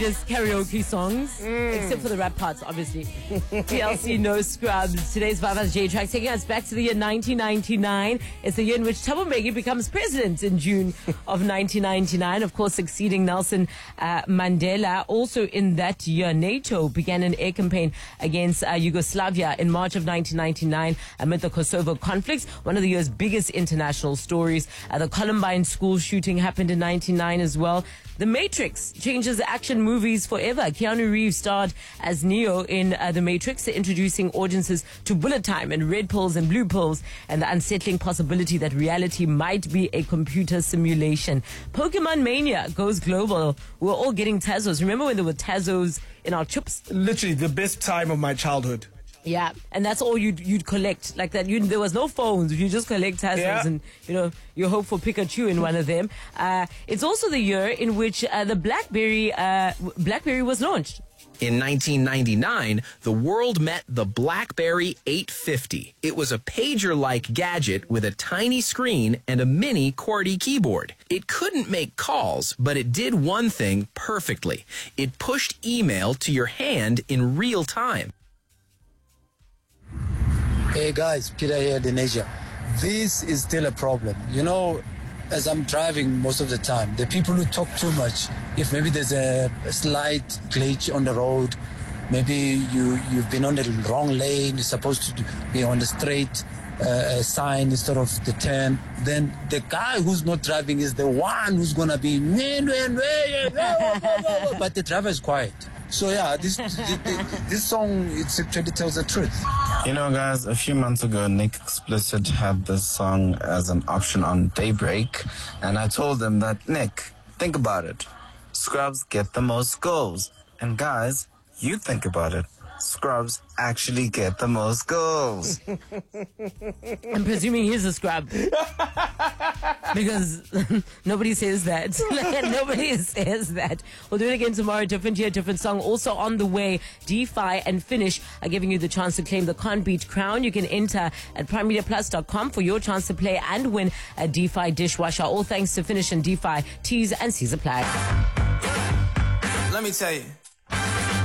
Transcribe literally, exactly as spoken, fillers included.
Just karaoke songs, mm. except for the rap parts, obviously. T L C, No Scrubs. Today's Vava's J Track taking us back to the year nineteen ninety-nine. It's the year in which Thabo Mbeki becomes president in June of nineteen ninety-nine, of course, succeeding Nelson uh, Mandela. Also in that year, NATO began an air campaign against uh, Yugoslavia in March of nineteen ninety-nine amid the Kosovo conflicts, one of the year's biggest international stories. Uh, the Columbine school shooting happened in ninety-nine as well. The Matrix changes action movies forever. Keanu Reeves starred as Neo in uh, The Matrix, introducing audiences to bullet time and red pills and blue pills and the unsettling possibility that reality might be a computer simulation. Pokemon Mania goes global. We're all getting Tazos. Remember when there were Tazos in our chips? Literally the best time of my childhood. Yeah, and that's all you'd you'd collect like that. You, there was no phones. You just collect Tazos, yeah. And you know you hope for Pikachu in one of them. Uh, it's also the year in which uh, the BlackBerry uh, BlackBerry was launched. In nineteen ninety-nine, the world met the BlackBerry eight fifty. It was a pager-like gadget with a tiny screen and a mini QWERTY keyboard. It couldn't make calls, but it did one thing perfectly. It pushed email to your hand in real time. Hey guys, Peter here, Denasia. This is still a problem. You know, as I'm driving most of the time, the people who talk too much, if maybe there's a, a slight glitch on the road, maybe you, you've been on the wrong lane, you're supposed to be on the straight uh, sign instead of the turn, then the guy who's not driving is the one who's going to be, but the driver is quiet. So yeah, this, this this song, it actually tells the truth. You know, guys, a few months ago, Nick Explicit had this song as an option on Daybreak, and I told them that, Nick, think about it. Scrubs get the most goals. And guys, you think about it. Scrubs actually get the most goals. I'm presuming he's a scrub. Because nobody says that. Nobody says that. We'll do it again tomorrow. Different year, different song. Also on the way, DeFi and Finish are giving you the chance to claim the Can't Beat crown. You can enter at prime media plus dot com for your chance to play and win a DeFi dishwasher. All thanks to Finish and DeFi. T's and C's apply. Let me tell you.